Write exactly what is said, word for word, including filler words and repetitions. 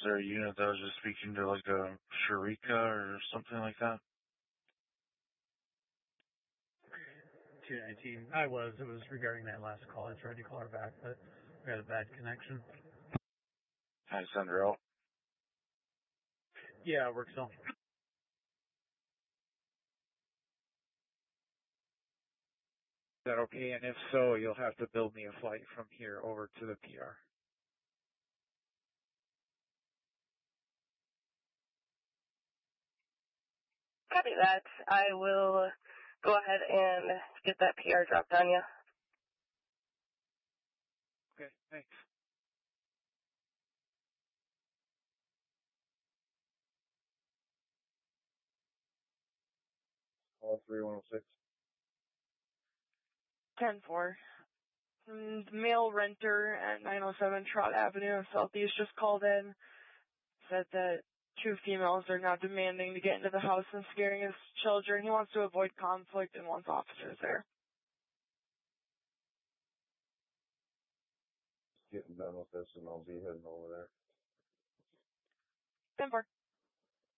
there a unit that was just speaking to like a Sharika or something like that? two nineteen. I was. It was regarding that last call. I tried to call her back, but we had a bad connection. Can I send her out? Yeah, it works out. Is that okay? And if so, you'll have to build me a flight from here over to the P R. Copy that. I will go ahead and get that P R dropped on you. Okay, thanks. Call three one oh six. ten four. The male renter at nine oh seven Trot Avenue in Southeast just called in. Said that two females are now demanding to get into the house and scaring his children. He wants to avoid conflict and wants officers there. Getting done with this and I'll be heading over there. ten four.